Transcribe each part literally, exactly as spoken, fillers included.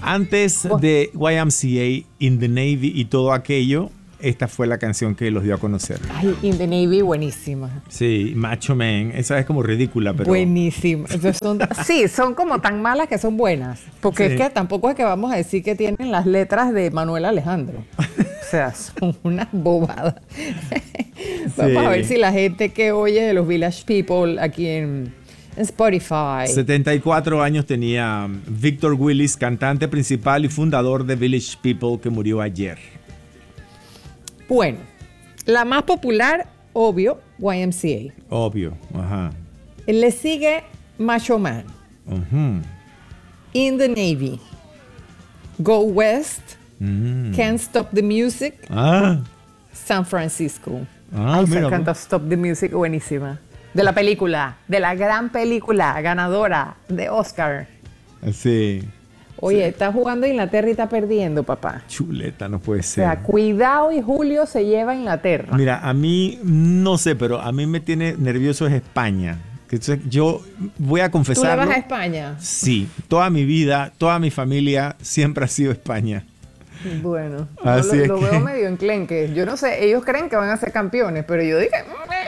Antes de Y M C A, In the Navy y todo aquello, esta fue la canción que los dio a conocer. Ay, In the Navy, buenísima. Sí, Macho Man. Esa es como ridícula, pero... Buenísima. Son, sí, son como tan malas que son buenas. Porque sí. Es que tampoco es que vamos a decir que tienen las letras de Manuel Alejandro. O sea, son una bobada. Vamos sí. a ver si la gente que oye de los Village People aquí en, en Spotify. setenta y cuatro años tenía Victor Willis, cantante principal y fundador de Village People, que murió ayer. Bueno, la más popular, obvio, Y M C A. Obvio, ajá. Le sigue Macho Man. Uh-huh. In the Navy. Go West. Mm. Can't Stop the Music. Ah. San Francisco. Ah, Ay, mira. se canta Stop the Music, buenísima. De la película, de la gran película ganadora de Oscar. Sí. Oye, sí. Está jugando Inglaterra y está perdiendo, papá. Chuleta, no puede ser. O sea, cuidado y Julio se lleva a Inglaterra. Mira, a mí, no sé, pero a mí me tiene nervioso es España. Entonces, yo voy a confesarlo. ¿Tú le vas a España? Sí, toda mi vida, toda mi familia siempre ha sido España. Bueno, Así lo, lo que... veo medio enclenque. Yo no sé, ellos creen que van a ser campeones, pero yo dije,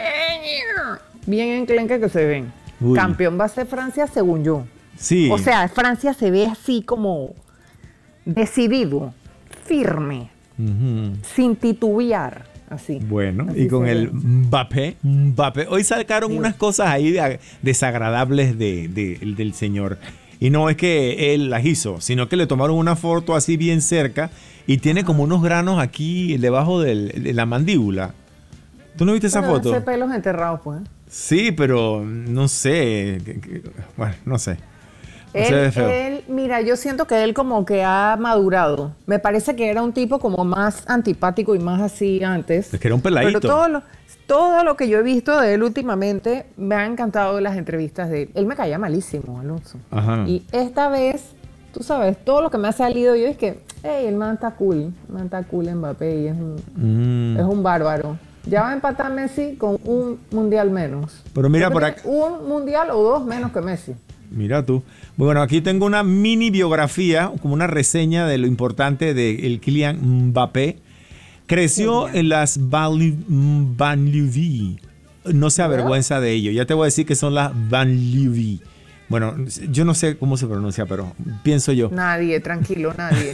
bien enclenque que se ven. Uy. Campeón va a ser Francia, según yo. Sí. O sea, Francia se ve así como decidido, firme, uh-huh. sin titubear, así. Bueno, así y con el Mbappé, Mbappé. Hoy sacaron sí. unas cosas ahí de, desagradables de, de, de, del señor. Y no es que él las hizo, sino que le tomaron una foto así bien cerca y tiene como unos granos aquí debajo del, de la mandíbula. ¿Tú no viste esa pero foto? Ese pelos enterrados, pues. Sí, pero no sé. Bueno, no sé. No él, se ve feo. él, mira, yo siento que él como que ha madurado. Me parece que era un tipo como más antipático y más así antes. Es que era un peladito. Pero todo lo, todo lo que yo he visto de él últimamente, me han encantado las entrevistas de él. Él me caía malísimo, Alonso. Ajá. Y esta vez, tú sabes, todo lo que me ha salido yo es que, hey, el man está cool. El man está cool Mbappé y es un, mm. es un bárbaro. Ya va a empatar Messi con un mundial menos. Pero mira por acá. Un mundial o dos menos que Messi. Mira tú. Bueno, aquí tengo una mini biografía, como una reseña de lo importante de el Kylian Mbappé. Creció en las banlieues. No se avergüenza de ello. Ya te voy a decir que son las banlieues. Bueno, yo no sé cómo se pronuncia, pero pienso yo. Nadie, tranquilo, nadie.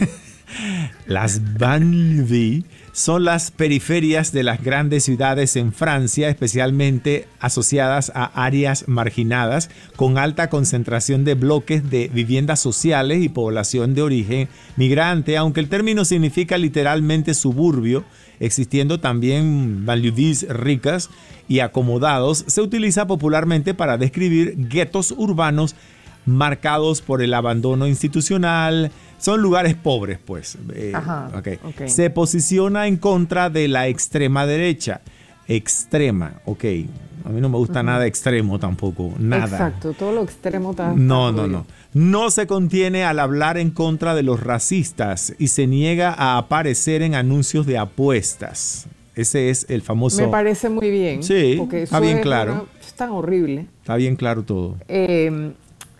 Las banlieues son las periferias de las grandes ciudades en Francia, especialmente asociadas a áreas marginadas con alta concentración de bloques de viviendas sociales y población de origen migrante, aunque el término significa literalmente suburbio, existiendo también banlieues ricas y acomodados, se utiliza popularmente para describir guetos urbanos marcados por el abandono institucional. Son lugares pobres, pues. Eh, Ajá, okay. Okay. Se posiciona en contra de la extrema derecha. Extrema, ok. A mí no me gusta uh-huh. nada extremo tampoco, nada. Exacto, todo lo extremo está... No, no, no. No se contiene al hablar en contra de los racistas y se niega a aparecer en anuncios de apuestas. Ese es el famoso... Me parece muy bien. Sí, porque está bien es claro. Una, es tan horrible. Está bien claro todo. Eh...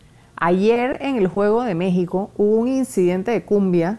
Ayer en el Juego de México hubo un incidente de cumbia,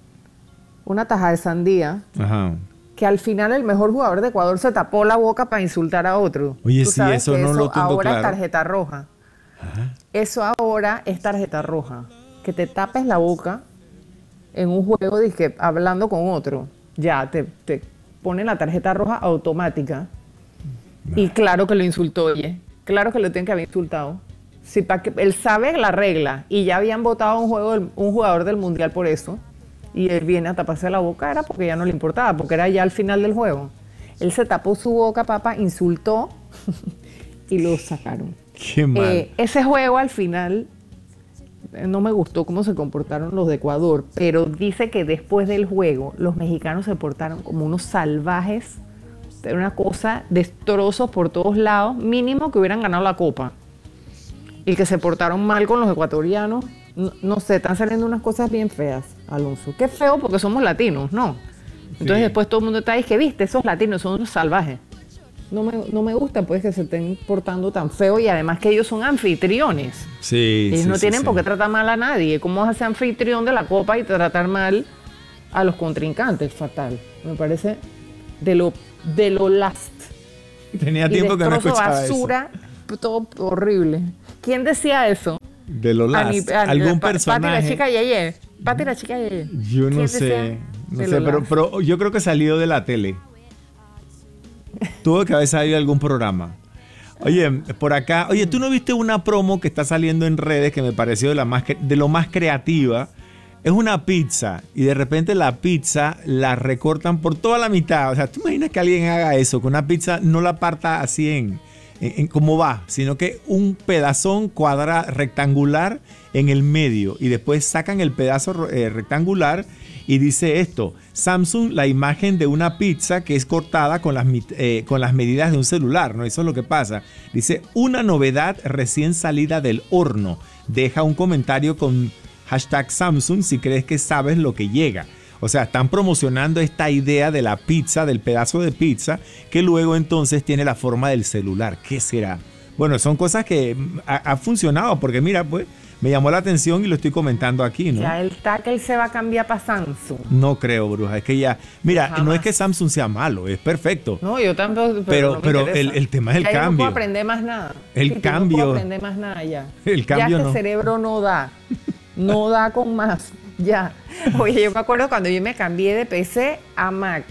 una taja de sandía, Ajá. que al final el mejor jugador de Ecuador se tapó la boca para insultar a otro. Oye, ¿Tú sí, sabes eso que no eso lo tengo ahora claro. es tarjeta roja. Ajá. Eso ahora es tarjeta roja. Que te tapes la boca en un juego dizque, hablando con otro. Ya, te, te ponen la tarjeta roja automática. Nah. Y claro que lo insultó, oye. Claro que lo tienen que haber insultado. Sí, para que él sabe la regla y ya habían votado un, juego del, un jugador del mundial por eso y él viene a taparse la boca, era porque ya no le importaba, porque era ya al final del juego. Él se tapó su boca, papá, insultó y lo sacaron. Qué mal. Eh, ese juego al final eh, no me gustó cómo se comportaron los de Ecuador, pero dice que después del juego los mexicanos se portaron como unos salvajes, era una cosa, destrozos por todos lados, mínimo que hubieran ganado la copa. Y que se portaron mal con los ecuatorianos, no, no sé, están saliendo unas cosas bien feas, Alonso. Qué feo porque somos latinos, ¿no? Entonces sí. Después todo el mundo está ahí, que viste, esos latinos son unos salvajes. no me, no me gusta pues que se estén portando tan feo y además que ellos son anfitriones. Sí, ellos sí, no sí, tienen sí. por qué tratar mal a nadie. ¿Cómo vas a ser anfitrión de la copa y tratar mal a los contrincantes? Fatal. Me parece de lo, de lo last. Tenía Y tiempo que no destrozo, escuchaba basura, todo horrible. ¿Quién decía eso? eso. De lo last. Ani- ani- Algún Pa- personaje. Pati la chica Yeye. Pati la chica Yeye. Yo no ¿Quién sé. decía No de sé, lo pero, last? pero yo creo que salió de la tele. Tuvo que haber salido de algún programa. Oye, por acá, oye, ¿tú no viste una promo que está saliendo en redes que me pareció de, la más, cre- de lo más creativa? Es una pizza y de repente la pizza la recortan por toda la mitad. O sea, ¿tú imaginas que alguien haga eso? Que una pizza no la parta así en, en, en como va, sino que un pedazón cuadra rectangular en el medio y después sacan el pedazo eh, rectangular y dice esto: Samsung, la imagen de una pizza que es cortada con las, mit- eh, con las medidas de un celular, ¿no? Eso es lo que pasa. Dice, una novedad recién salida del horno. Deja un comentario con hashtag Samsung si crees que sabes lo que llega. O sea, están promocionando esta idea de la pizza, del pedazo de pizza, que luego entonces tiene la forma del celular. ¿Qué será? Bueno, son cosas que mm, ha, ha funcionado, porque mira, pues, me llamó la atención y lo estoy comentando aquí, ¿no? Ya el tackle se va a cambiar para Samsung. No creo, bruja. Es que ya... Mira, Jamás. no es que Samsung sea malo, es perfecto. No, yo tampoco. Pero, Pero- no me pero interesa. el- el tema es el Ya yo cambio. no puedo aprender más nada. El Sí, tú cambio. No puedo aprender más nada ya. El cambio ya este no. cerebro no da. No da con más. Ya. Oye, yo me acuerdo cuando yo me cambié de P C a Mac.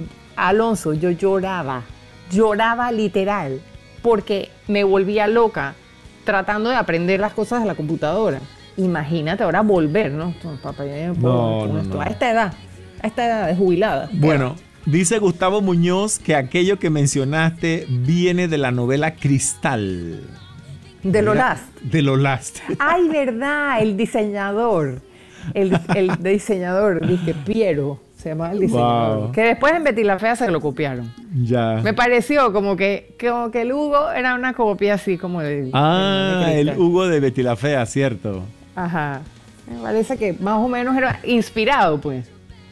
Alonso, yo lloraba. Lloraba literal. Porque me volvía loca tratando de aprender las cosas de la computadora. Imagínate ahora volver, ¿no? No, papá, ya no puedo No, con no, esto. no. A esta edad. A esta edad de jubilada. Bueno, dice Gustavo Muñoz que aquello que mencionaste viene de la novela Cristal. De lo Mira, last. De lo last. Ay, verdad, el diseñador. El, el diseñador, dije, Piero, se llamaba el diseñador. Wow. Que después en Betty la Fea se lo copiaron. Ya. Me pareció como que, como que el Hugo era una copia así como de... Ah, de el Cristal. Hugo de Betty la Fea, cierto. Ajá. Me parece que más o menos era inspirado, pues.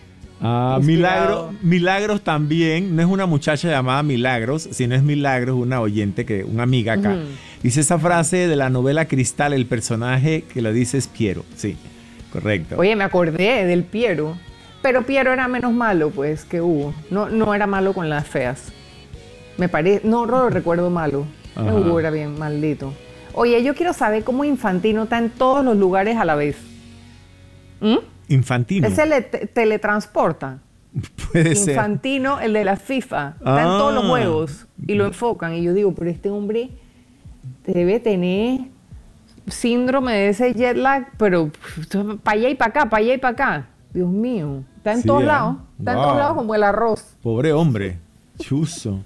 Ah, Inspirado. Milagro, Milagros también, no es una muchacha llamada Milagros, sino es Milagros, una oyente, que una amiga acá. Ujú. Dice esa frase de la novela Cristal, el personaje que lo dice es Piero. Sí, correcto. Oye, me acordé del Piero. Pero Piero era menos malo, pues, que Hugo. No, no era malo con las feas. Me parece... No, no lo recuerdo malo. Ajá. Hugo era bien maldito. Oye, yo quiero saber cómo Infantino está en todos los lugares a la vez. ¿Mm? Infantino. Ese le te- teletransporta. Puede ser. Infantino, el de la FIFA. Está en Ah. todos los juegos. Y lo enfocan. Y yo digo, pero este hombre debe tener síndrome de ese jet lag, pero para allá y para acá, para allá y para acá. Dios mío. Está en Sí, todos ¿eh? lados. Está en Wow. todos lados como el arroz. Pobre hombre. Chuzo.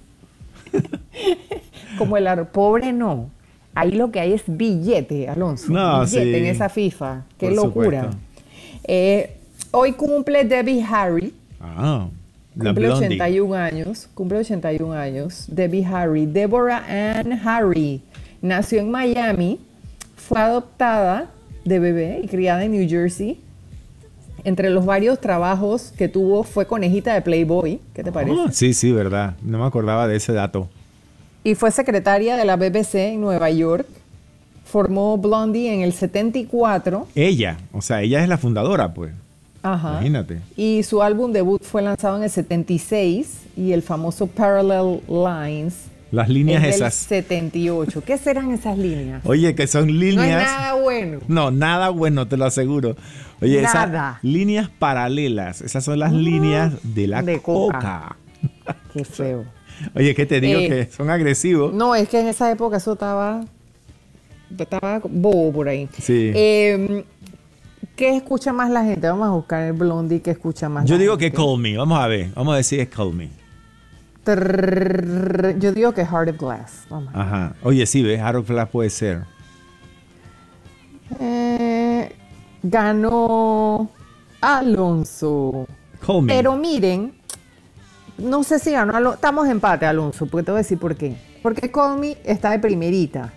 Como el arroz. Pobre no. Ahí lo que hay es billete, Alonso. No, billete sí. en esa FIFA. Qué Por locura. supuesto. Eh, hoy cumple Debbie Harry. Ah, la Cumple Blondie. ochenta y un años. Cumple ochenta y un años. Debbie Harry. Deborah Ann Harry. Nació en Miami. Fue adoptada de bebé y criada en New Jersey. Entre los varios trabajos que tuvo fue conejita de Playboy. ¿Qué te parece? Ah, sí, sí, verdad. No me acordaba de ese dato. Y fue secretaria de la B B C en Nueva York. Formó Blondie en el setenta y cuatro. Ella, o sea, ella es la fundadora, pues. Ajá. Imagínate. Y su álbum debut fue lanzado en el setenta y seis y el famoso Parallel Lines Las líneas es del esas. setenta y ocho. ¿Qué serán esas líneas? Oye, que son líneas. No es nada bueno. No, nada bueno, te lo aseguro. Oye, esas Nada. líneas paralelas, esas son las líneas de la de coca. coca. Qué feo. Oye, ¿qué te digo? Eh, Que son agresivos. No, es que en esa época eso estaba, estaba bobo por ahí. Sí. Eh, ¿Qué escucha más la gente? Vamos a buscar el Blondie que escucha más Yo la digo que gente. Call Me. Vamos a ver. Vamos a decir es Call Me. Trrr, Yo digo que Heart of Glass. Vamos. Ajá. Oye, sí, ¿ves? Harold Flash puede ser. Eh, ganó Alonso. Call Me. Pero miren, no sé si ganó Alonso. Estamos empate, Alonso, porque te voy a decir por qué. Porque Call Me está de primerita.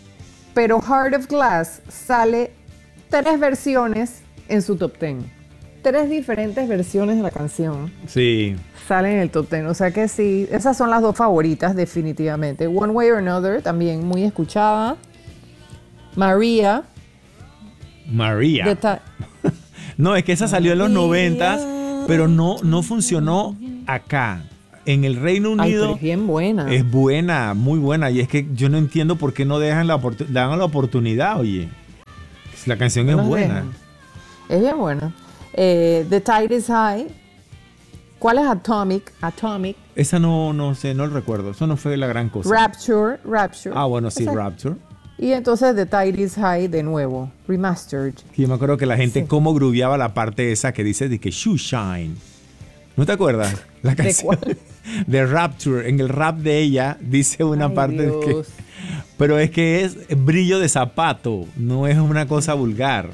Pero Heart of Glass sale tres versiones en su top ten. tres diferentes versiones de la canción. Sí. Salen en el top ten. O sea que sí, esas son las dos favoritas definitivamente. One Way or Another, también muy escuchada. María. María. de ta- No, es que esa salió en los María. noventas, pero no, no funcionó acá. En el Reino Ay, pero Unido es bien buena. es buena, muy buena. Y es que yo no entiendo por qué no dejan la, oportu- dan la oportunidad, oye. La canción No es las buena. dejan. Es bien buena. Eh, The Tide is High. ¿Cuál es Atomic? Atomic. Esa no, no sé, no lo recuerdo. Eso no fue la gran cosa. Rapture. Rapture. Ah, bueno, sí, Esa- Rapture. Y entonces The Tide is High de nuevo. Remastered. Y yo me acuerdo que la gente Sí. cómo grubeaba la parte esa que dice de que Shoe Shine. ¿No te acuerdas? La ¿De canción cuál? de Rapture. En el rap de ella dice una Ay, parte de que... Dios. Pero es que es brillo de zapato, no es una cosa vulgar.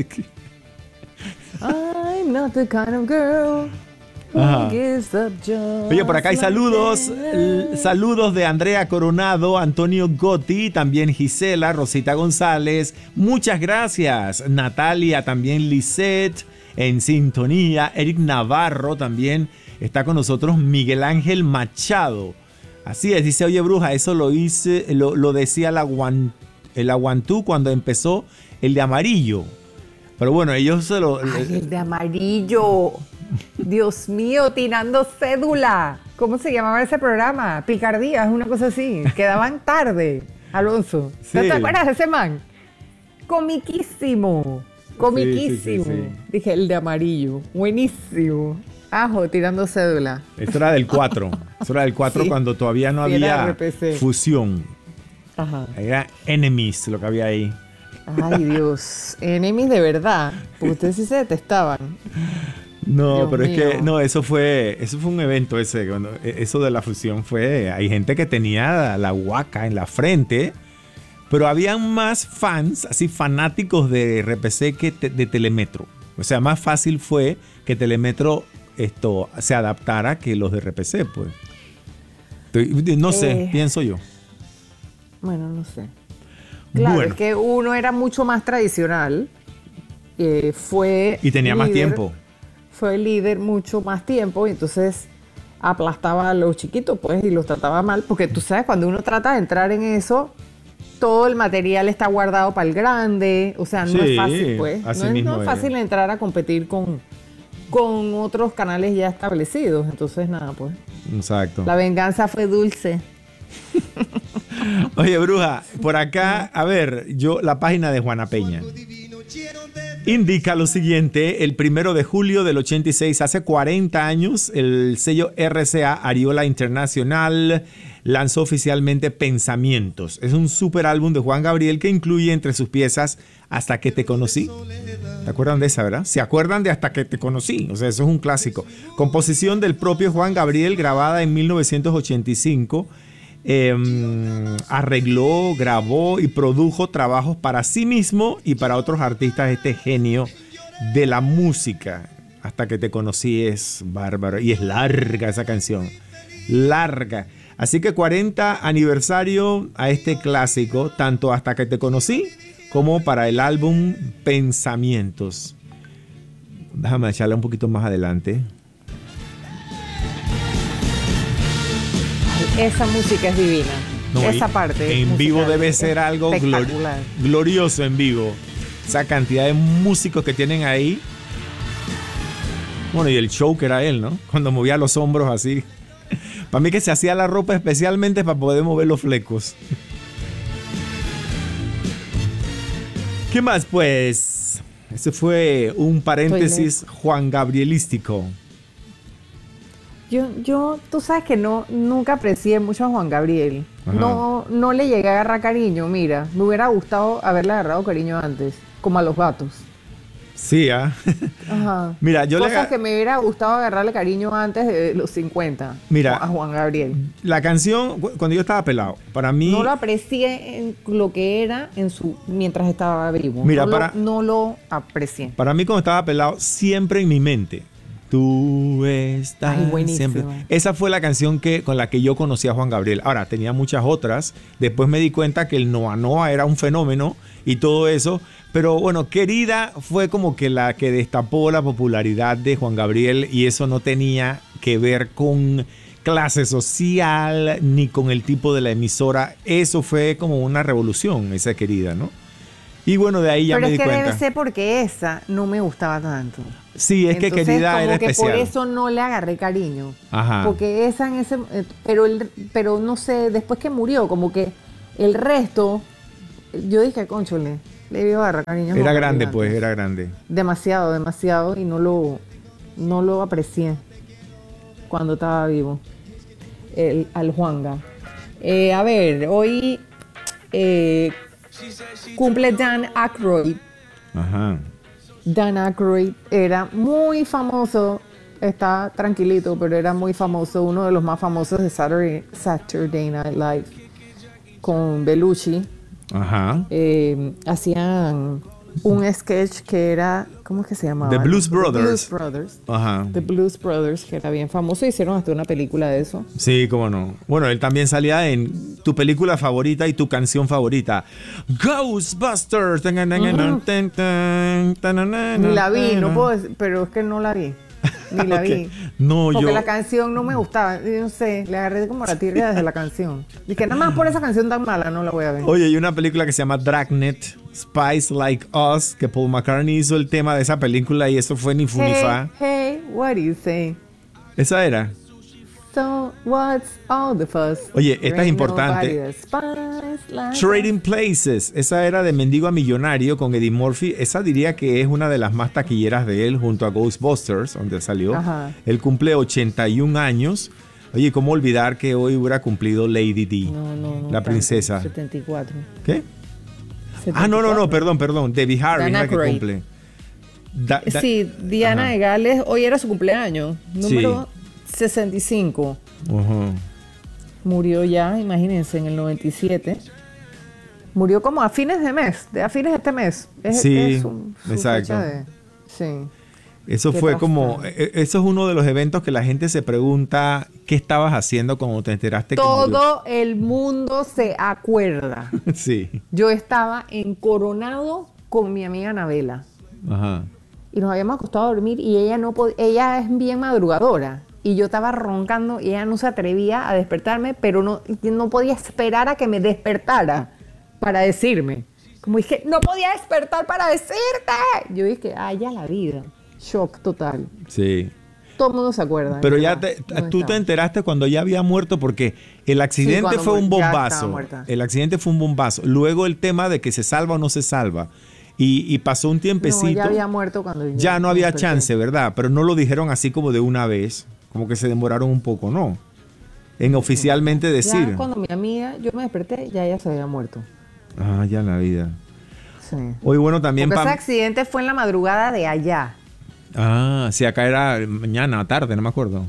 I'm not the kind of girl who Ajá. gives up just Oye, por acá hay like saludos. that. l- Saludos de Andrea Coronado, Antonio Gotti, también Gisela, Rosita González. Muchas gracias. Natalia, también Lisette, en sintonía. Eric Navarro también está con nosotros. Miguel Ángel Machado. Así es, dice, oye bruja, eso lo hice, lo, lo decía el, aguan, el Aguantú cuando empezó el de amarillo. Pero bueno, ellos se lo... Ay, el de amarillo. Dios mío, tirando cédula. ¿Cómo se llamaba ese programa? Picardía, es una cosa así. Quedaban tarde, Alonso. ¿No Sí. te acuerdas de ese man? Comiquísimo. Comiquísimo. Sí, sí, sí, sí. Dije, el de amarillo. Buenísimo. Ajo, tirando cédula. Esto era del cuatro. Eso era del cuatro Sí. cuando todavía no Sí, era había R P C. fusión. Ajá. Era Enemies lo que había ahí. Ay, Dios. Enemies de verdad. Porque ustedes sí se detestaban. No, Dios pero es que mío. no, eso fue eso fue un evento ese, cuando, eso de la fusión fue, hay gente que tenía la huaca en la frente, pero habían más fans, así fanáticos de R P C que te- de Telemetro. O sea, más fácil fue que Telemetro esto se adaptara que los de R P C, pues. Estoy- No sé, Eh. pienso yo. Bueno, no sé. Claro, Bueno. es que uno era mucho más tradicional. eh, fue Y tenía más líder- tiempo. Fue líder mucho más tiempo y entonces aplastaba a los chiquitos, pues, y los trataba mal. Porque tú sabes, cuando uno trata de entrar en eso, todo el material está guardado para el grande. O sea, no Sí, es fácil, pues. así No es, mismo no es es. fácil entrar a competir con, con otros canales ya establecidos. Entonces, nada, pues. Exacto. La venganza fue dulce. Oye, bruja, por acá, a ver, yo, la página de Juana Peña indica lo siguiente: el primero de julio del ochenta y seis, hace cuarenta años, el sello R C A Ariola Internacional lanzó oficialmente Pensamientos. Es un super álbum de Juan Gabriel que incluye entre sus piezas Hasta que te conocí. ¿Te acuerdan de esa, verdad? ¿Se acuerdan de Hasta que te conocí? O sea, eso es un clásico. Composición del propio Juan Gabriel, grabada en mil novecientos ochenta y cinco. Eh, arregló, grabó y produjo trabajos para sí mismo y para otros artistas. Este genio de la música. Hasta que te conocí es bárbaro. Y es larga esa canción. Larga. Así que cuarenta aniversario a este clásico, tanto Hasta que te conocí como para el álbum Pensamientos. Déjame echarle un poquito más adelante. Esa música es divina. No, Esa y parte. en musical vivo debe es ser algo glor- espectacular. glorioso en vivo. Esa cantidad de músicos que tienen ahí. Bueno, y el show que era él, ¿no? Cuando movía los hombros así. Para mí que se hacía la ropa especialmente para poder mover los flecos. ¿Qué más, pues? Ese fue un paréntesis Juan Gabrielístico. Yo, yo, tú sabes que no, nunca aprecié mucho a Juan Gabriel. Ajá. No, no le llegué a agarrar cariño, mira. Me hubiera gustado haberle agarrado cariño antes, como a los gatos. Sí, ¿ah? Ajá. Mira, yo le Cosas aga- que me hubiera gustado agarrarle cariño antes de los cincuenta. Mira. A Juan Gabriel. La canción, cu- cuando yo estaba pelado, para mí... No lo aprecié en lo que era en su mientras estaba vivo. Mira, no, para- lo, no lo aprecié. Para mí cuando estaba pelado, siempre en mi mente, Tú estás Ay, buenísimo. siempre. Esa fue la canción que, con la que yo conocí a Juan Gabriel. Ahora, tenía muchas otras. Después me di cuenta que el Noa Noa era un fenómeno y todo eso. Pero bueno, Querida fue como que la que destapó la popularidad de Juan Gabriel, y eso no tenía que ver con clase social ni con el tipo de la emisora. Eso fue como una revolución, esa Querida, ¿no? Y bueno, de ahí ya Pero me es di que cuenta. debe ser porque esa no me gustaba tanto. Sí, es Entonces, que Querida como era que especial. por eso no le agarré cariño. Ajá. Porque esa en ese... eh, Pero, el, pero no sé, después que murió, como que el resto... Yo dije, conchole, le iba a agarrar cariño. a Era Juan grande, Gabriel pues, antes. era grande. Demasiado, demasiado. Y no lo, no lo aprecié cuando estaba vivo. El, al Juanga. Eh, a ver, hoy eh, cumple Dan Aykroyd. Ajá. Dan Aykroyd era muy famoso, está tranquilito, pero era muy famoso, uno de los más famosos de Saturday, Saturday Night Live, con Belushi. Ajá. Eh, hacían un sketch que era, ¿cómo es que se llamaba? The Blues Brothers. Blues Brothers. Ajá. The Blues Brothers, que era bien famoso. Hicieron hasta una película de eso. Sí, cómo no. Bueno, él también salía en tu película favorita y tu canción favorita. Ghostbusters. Ni la vi, no puedo decir, pero es que no la vi. Ni la Ok. vi. No, Porque yo. la canción no me gustaba. Yo no sé, le agarré como la tirria desde la canción. Y que nada más por esa canción tan mala no la voy a ver. Oye, hay una película que se llama Dragnet, Spies Like Us, que Paul McCartney hizo el tema de esa película y eso fue ni fu ni Hey, fa. hey, what do you say? Esa era. So, what's all the fuss? Oye, esta There es ain't importante. nobody that spies like Trading Places, esa era de Mendigo a Millonario con Eddie Murphy. Esa diría que es una de las más taquilleras de él junto a Ghostbusters, donde salió. Ajá. Él cumple ochenta y un años. Oye, ¿cómo olvidar que hoy hubiera cumplido Lady D? No, no, no. La tanto, princesa. setenta y cuatro. ¿Qué? Ah, no, no, no, perdón, perdón. Debbie Harry es Dan la que Aykroyd. cumple. Da- da- Sí, Diana Ajá. de Gales, hoy era su cumpleaños, número Sí. sesenta y cinco. Ujú. Murió ya, imagínense, en el noventa y siete. Murió como a fines de mes, de a fines de este mes. Es, Sí, es su- su exacto. fecha de- sí. Eso Qué fue como, trastorno. e- e- eso es uno de los eventos que la gente se pregunta qué estabas haciendo cuando te enteraste que murió. Todo el mundo se acuerda. Sí, Yo estaba en Coronado con mi amiga Anabela ajá. y nos habíamos acostado a dormir y ella no pod- ella es bien madrugadora y yo estaba roncando y ella no se atrevía a despertarme, pero no, no podía esperar a que me despertara para decirme. Como dije, no podía despertar para decirte. Yo dije, ay, ya la vida. Shock total. Sí. Todo el mundo se acuerda. Pero de ya verdad, te- dónde tú te estaba. enteraste cuando ya había muerto porque el accidente cuando fue un mu- ya estaba bombazo. muerta. El accidente fue un bombazo. Luego el tema de que se salva o no se salva. Y, y pasó un tiempecito. No, ya había muerto cuando yo Ya no me había desperté. chance, ¿verdad? Pero no lo dijeron así como de una vez. Como que se demoraron un poco, ¿no? En oficialmente decir. Ya cuando mi amiga, yo me desperté, ya ella se había muerto. Ah, ya la vida. Sí. Hoy, bueno, también... Porque ese Pam- accidente fue en la madrugada de allá. Ah, sí, acá era mañana, tarde, no me acuerdo.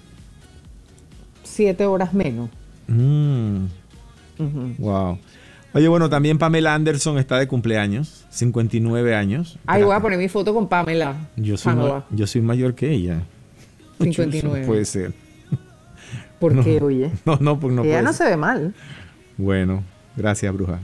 Siete horas menos. Mm, Ujú. wow. Oye, bueno, también Pamela Anderson está de cumpleaños, cincuenta y nueve años. Ahí voy a poner mi foto con Pamela. Yo soy, Pamela. ma- yo soy mayor que ella. cincuenta y nueve. No puede ser. ¿Por No. qué, oye? No, no, pues no ella puede no ser. se ve mal. Bueno, gracias, bruja.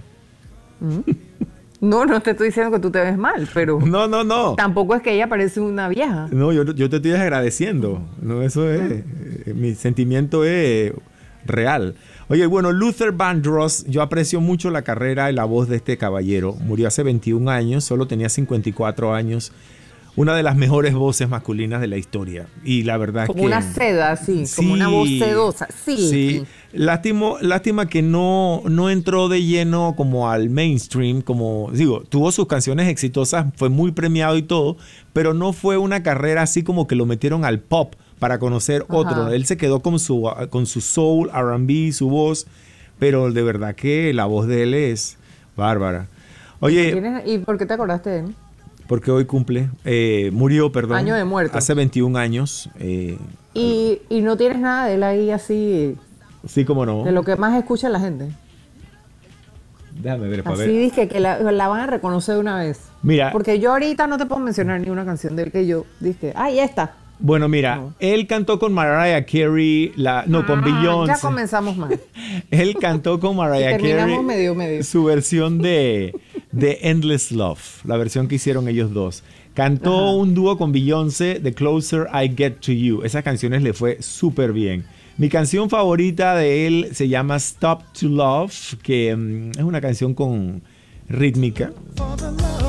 No, no te estoy diciendo que tú te ves mal, pero No, no, no. tampoco es que ella parece una vieja. No, yo, yo te estoy agradeciendo. No, eso es. eh, Mi sentimiento es real. Oye, bueno, Luther Vandross, yo aprecio mucho la carrera y la voz de este caballero. Murió hace veintiún años, solo tenía cincuenta y cuatro años. Una de las mejores voces masculinas de la historia. Y la verdad Como es que... una seda, así, como una voz sedosa. Sí. Sí. Lástima, lástima que no, no entró de lleno como al mainstream, como digo, tuvo sus canciones exitosas, fue muy premiado y todo, pero no fue una carrera así como que lo metieron al pop para conocer Ajá. otro. Él se quedó con su, con su soul, R and B, su voz, pero de verdad que la voz de él es bárbara. Oye, ¿Tienes- ¿Y por qué te acordaste de él? porque hoy cumple, eh, murió, perdón. Año de muerto. Hace veintiún años. eh, Y, y no tienes nada de él ahí así, sí, como no. de lo que más escucha la gente. Déjame ver, para Así ver. dije que la, la van a reconocer de una vez. Mira. Porque yo ahorita no te puedo mencionar ni una canción de él que yo dije, ay, esta. Bueno, mira, No. él cantó con Mariah Carey, la, no, con Ah, Beyoncé. ya comenzamos mal. Él cantó con Mariah Terminamos Carey medio, medio. su versión de, de Endless Love, la versión que hicieron ellos dos. Cantó Ajá. un dúo con Beyoncé, The Closer I Get to You. Esas canciones le fue súper bien. Mi canción favorita de él se llama Stop to Love, que mm, es una canción con rítmica.